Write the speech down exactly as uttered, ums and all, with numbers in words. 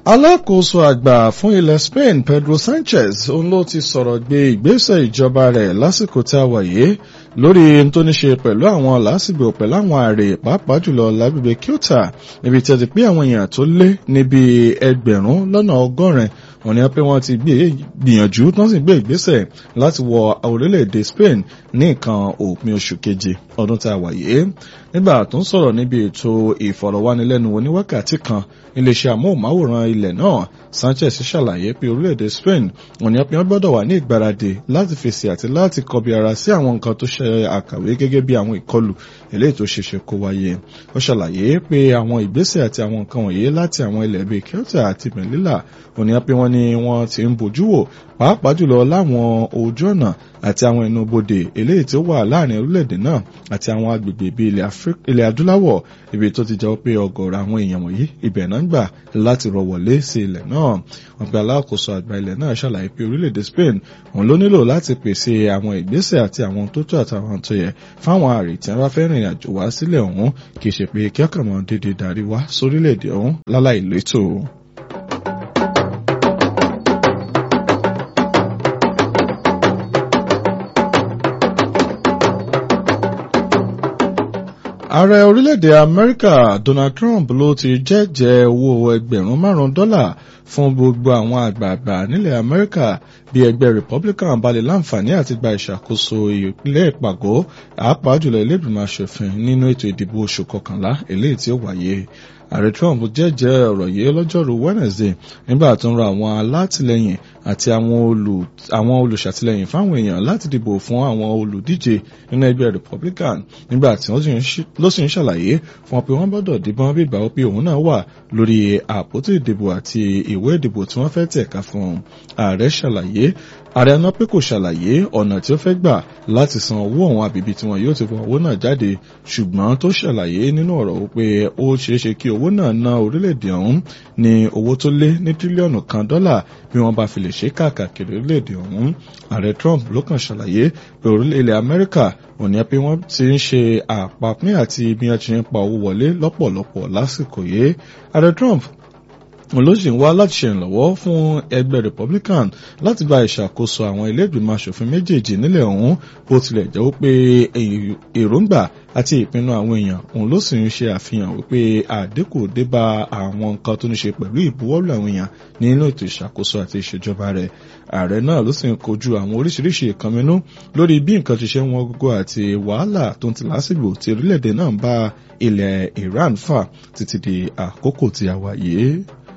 Alákòóso àgbà fún ilẹ̀ Spain Pedro Sanchez òun ló ti sọ̀rọ̀ gbé ìgbésẹ̀ ìjọba rẹ̀ lásìkò tí a wà yìí lórí tó ní ṣe pẹ̀lú àwọn làásìgbò pẹ̀lú àwọn ààrẹ pàápàá jùlọ lágbègbè Ceuta níbi tí a ti pín àwọn èèyàn tó lé níbi ẹgbẹ̀rún lọ́nà ọgọ́rin wọ́n ní pé wọ́n ti gbìyànjú tó ń sì gbé ìgbésẹ̀ láti wọ orílẹ̀-èdè Spain ní nǹkan òpin oṣù keje ọdún tí a wà yìí nígbà tó ń sọ̀rọ̀ níbi ètò ìfọ̀rọ̀wánilẹ́nuwò ní wákàtí kan iléeṣẹ́ amóhùnmáwòrán ilẹ̀ náà Sanchez ṣàlàyé pé orílẹ̀-èdè Spain wọ́n ní pé wọ́n gbọ́dọ̀ wà ní ìgbáradì láti fèsì àti láti kọbi ara sí àwọn nǹkan tó ṣe àkàwé gẹ́gẹ́ bí àwọn ìkọlù eléyìí tó ṣeéṣe kó wáyé. Ó ṣàlàyé pé àwọn ìgbésẹ̀ àti àwọn nǹkan wọ̀nyí láti àwọn ilẹ̀ bíi Ceuta àti Melilla wọ́n ní pé wọ́n ní wọ́n ti ń bójú wò pàápàá jùlọ láwọn ojú ọ̀nà àti àwọn ẹnu bodè eléyìí tí ó wà láàrin orílẹ̀-èdè náà àti àwọn agbègbè bíi ilẹ̀ adúláwọ̀ ibi tó ti jẹ́ pé ọ̀gọ̀ọ̀rọ̀ àwọn èèyàn wọ̀nyí ibẹ̀ náà ń gbà láti rọ̀ wọlé sí ilẹ̀ náà. Wọ́n pe alákòóso àgbà ilẹ̀ náà ṣàlàyé pé orílẹ̀-èdè Spain òun ló nílò láti pèsè àwọn ìgbésẹ̀ àti àwọn tó tó àtàwọn tó yẹ fáwọn àrè tí wọ́n bá fẹ́ rìnrìn àjò wá sílẹ̀ ọ̀hún kì í ṣe pé kí ọkàn mọ́ dédé darí wá sórílẹ̀-èdè ọ̀hún láláì létò. Ààrẹ orílẹ̀-èdè Amẹ́ríkà Donald Trump ló ti jẹ́jẹ́ owó ẹgbẹ̀rún márùn-ún dọ́là fún gbogbo àwọn àgbààgbà nílẹ̀ Amẹ́ríkà bí ẹgbẹ́ Republican bá lè láǹfààní àti gba ìṣàkóso ìpínlẹ̀ ìpàgọ́ àápàá jùlọ ilé ìgbìmọ̀ aṣòfin nínú ètò ìdìbò oṣù kọkànlá eléyìí tí ó wáyé. Ààrẹ Trump jẹ́jẹ́ ọ̀rọ̀ yìí lọ́jọ́rú Wednesday nígbà tó ń rọ àwọn alátìlẹyìn àti àwọn olùṣàtìlẹyìn fáwọn èèyàn láti dìbò fún àwọn olùdíje nínú ẹgbẹ́ Republican nígbà tí wọ́n ló sì ń ṣàlàyé fún wọn pé wọ́n gbọ́dọ̀ dìbọn bí ìgbà pé òun náà wà lórí àpótí ìdìbò àti ìwé ìdìbò tí wọ́n fẹ́ tẹ̀ka fún un. Ààrẹ ṣàlàyé ààrẹ náà pé kò ṣàlàyé ọ̀nà tí ó fẹ́ gbà láti san owó àwọn àbíbí tí wọn yóò ti fọ owó náà jáde ṣùgbọ́n tó ṣàlàyé nínú ọ̀rọ̀ pé ó ṣeéṣe kí owó náà ná orílẹ̀-èdè ọ̀hún ní owó tó lé ní tírílíọ̀nù kan dọ́là bí wọ́n bá fi lè ṣe káàkiri orílẹ̀-èdè ọ̀hún. Ààrẹ Trump ló kàn ṣàlàyé pé orílẹ̀-èdè Amẹ́ríkà òní pé wọ́n ti ń ṣe àpapín àti bí wọ́n ti ń pa owó wọlé lọ́pọ̀lọpọ̀ lásìkò yìí. Ààrẹ Trump olóṣèlú wá láti ṣe ìrànlọ́wọ́ fún ẹgbẹ́ Republican láti gba ìṣàkóso àwọn ilé ìgbìmọ̀ aṣòfin méjèèjì nílẹ̀ ọ̀hún bó tilẹ̀ jẹ́ pé èròǹgbà àti ìpinnu àwọn èèyàn òun ló sì ń ṣe àfihàn wípé àdínkù dé bá àwọn nǹkan tó ní ṣe pẹ̀lú ìbuwọ́lù àwọn èèyàn nínú ètò ìṣàkóso àti ìṣèjọba rẹ̀. Ààrẹ náà ló sì ń kojú àwọn oríṣiríṣi ìkànnínú lórí bí nǹkan ti ṣe ń wọ́n gógó àti wàhálà tó ń ti lásìgbò tí orílẹ̀-èdè náà ń bá ilẹ̀ Iran fà títí di àkókò tí a wà yìí.